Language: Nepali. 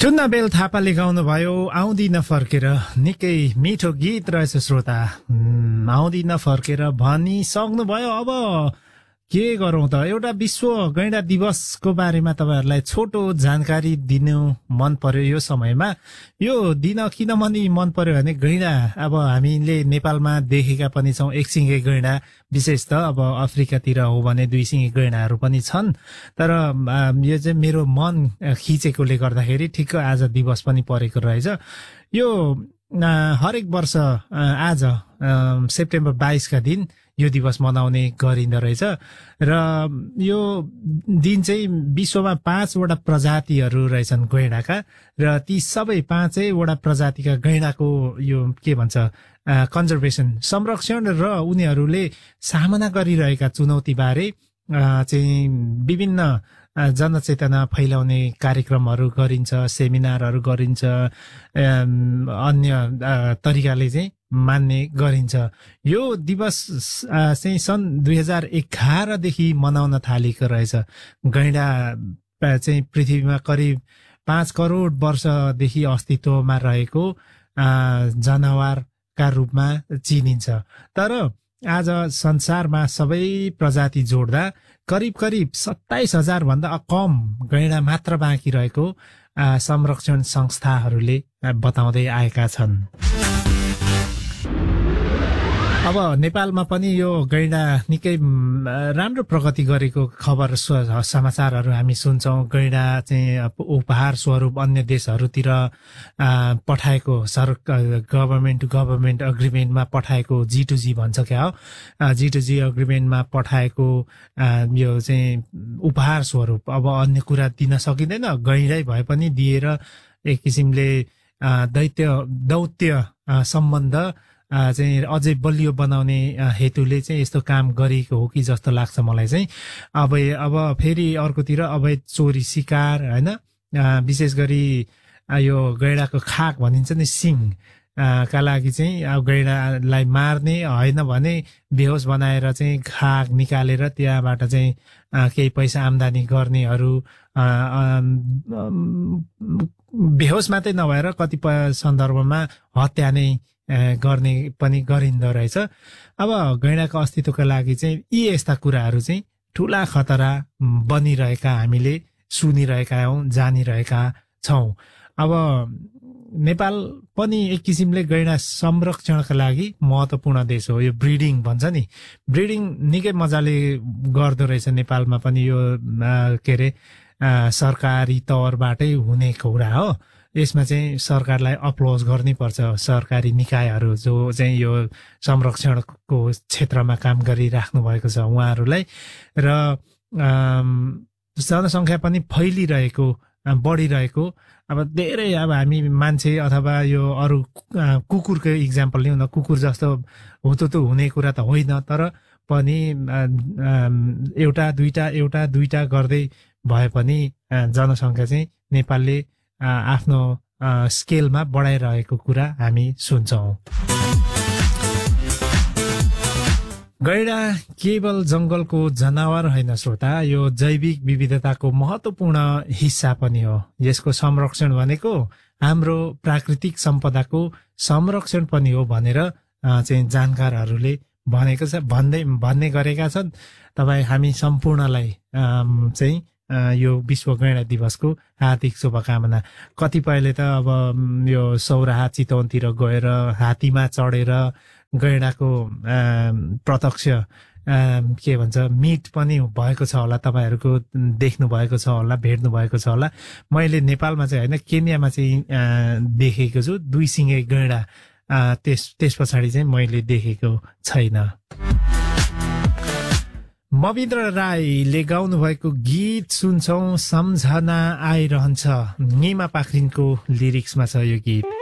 चुन्ना बेल थापाले गाउनुभयो आउँदिन फर्केर। निकै मिठो गीत रहेछ श्रोता। आउँदिन फर्केर भनिसक्नुभयो। अब के गरौँ त, एउटा विश्व गैंडा दिवसको बारेमा तपाईहरुलाई छोटो जानकारी दिनु मन पर्यो यो समयमा। यो दिन किन मन पर्यो भने गैंडा अब हामीले नेपालमा देखेका पनि छौं एकसिङे गैंडा, विशेष त अब अफ्रिकातिर हो भने दुई सिङे गैंडाहरू पनि छन्। तर यो चाहिँ मेरो मन खिचेकोले गर्दाखेरि ठिक्क आज दिवस पनि परेको रहेछ। यो हरेक वर्ष आज सेप्टेम्बर 22 का दिन यो दिवस मनाउने गरिँदो रहेछ। र यो दिन चाहिँ विश्वमा 5 वटा प्रजातिहरू रहेछन् गैंडाका, र ती सबै 5 वटा प्रजातिका गैंडाको यो के भन्छ कन्जर्भेसन, संरक्षण र उनीहरूले सामना गरिरहेका चुनौती बारे चाहिँ विभिन्न जनचेतना फैलाउने कार्यक्रमहरू गरिन्छ, सेमिनारहरू गरिन्छ, अन्य तरिकाले चाहिँ मान्ने गरिन्छ। यो दिवस चाहिँ सन् 2011 देखि मनाउन थालेको रहेछ। गैंडा चाहिँ पृथ्वीमा करिब 5 करोड वर्षदेखि अस्तित्वमा रहेको जनावरका रूपमा चिनिन्छ। तर आज संसारमा सबै प्रजाति जोड्दा करिब 27,000 भन्दा कम गैंडा मात्र बाँकी रहेको संरक्षण संस्थाहरूले बताउँदै आएका छन्। अब नेपालमा पनि यो गैंडा निकै राम्रो प्रगति गरेको खबर समाचारहरू हामी सुन्छौं। गैंडा चाहिँ उपहार स्वरूप अन्य देशहरूतिर पठाएको गभर्नमेन्ट टु गभर्नमेन्ट अग्रिमेन्टमा पठाएको G2G भन्छ क्या हो, G2G अग्रिमेन्टमा पठाएको यो चाहिँ उपहार स्वरूप। अब अन्य कुरा दिन सकिँदैन, गैंडै भए पनि दिएर एक किसिमले दौत्य सम्बन्ध चाहिँ अझै बलियो बनाउने हेतुले चाहिँ यस्तो काम गरिएको हो कि जस्तो लाग्छ मलाई चाहिँ। अब फेरि अर्कोतिर अवैध चोरी शिकार हैन, विशेष गरी यो गैंडाको खाक भनिन्छ नि, सिङ का लागि चाहिँ अब गैंडालाई मार्ने होइन भने बेहोस बनाएर चाहिँ खाक निकालेर त्यहाँबाट चाहिँ केही पैसा आम्दानी गर्नेहरू, बेहोस मात्रै नभएर कतिपय सन्दर्भमा हत्या नै गर्ने पनि गरिँदो रहेछ। अब गैंडाको अस्तित्वका लागि चाहिँ यी यस्ता कुराहरू चाहिँ ठूला खतरा बनिरहेका हामीले सुनिरहेका हौं, जानिरहेका छौं। अब नेपाल पनि एक किसिमले गैंडा संरक्षणका लागि महत्वपूर्ण देश हो। यो ब्रिडिङ भन्छ नि, ब्रिडिङ निकै मजाले गर्दो रहेछ नेपालमा पनि। यो के अरे सरकारी तौरबाटै हुने कुरा हो। यसमा चाहिँ सरकारलाई अप्लोज गर्नै पर्छ, सरकारी निकायहरू जो चाहिँ यो संरक्षणको क्षेत्रमा काम गरिराख्नु भएको छ उहाँहरूलाई। र जनसंख्या पनि फैलिरहेको, बढिरहेको। अब धेरै अब हामी मान्छे अथवा यो अरू कुकुरको इक्जाम्पल लिउँ न, कुकुर जस्तो हुतुतु हुने कुरा त होइन, तर पनि एउटा दुईटा गर्दै भए पनि जनसंख्या चाहिँ नेपालले आफ्नो स्केलमा बढाइरहेको कुरा हामी सुन्छौं। गैंडा केवल जंगलको जनावर होइन श्रोता, यो जैविक विविधताको महत्वपूर्ण हिस्सा पनि हो। यसको संरक्षण भनेको हाम्रो प्राकृतिक सम्पदाको संरक्षण पनि हो भनेर चाहिँ जानकारहरूले भनेको छ, भन्ने गरेका छन्। तपाईं हामी सम्पूर्णलाई चाहिँ यो विश्व गैंडा दिवसको हार्दिक शुभकामना। कतिपयले त अब यो सौराहा चितवनतिर गएर हात्तीमा चढेर गैंडाको प्रत्यक्ष के भन्छ मिट पनि भएको छ होला, तपाईहरुको देख्नु भएको छ होला, भेट्नु भएको छ होला। मैले नेपालमा चाहिँ हैन, केन्यामा चाहिँ देखेको छु दुई सिङे गैंडा। त्यस पछाडि चाहिँ मैले देखेको छैन। मविन्द्र राईले गाउनु भएको गीत सुन्छौं, सम्झना आइरहन्छ। निमा पाखरिनको लिरिक्समा छ यो गीत।